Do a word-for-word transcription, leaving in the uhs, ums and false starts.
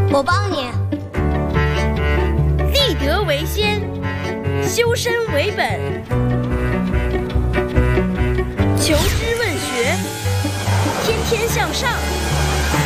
我帮你。 立德为先，修身为本，求知问学，天天向上。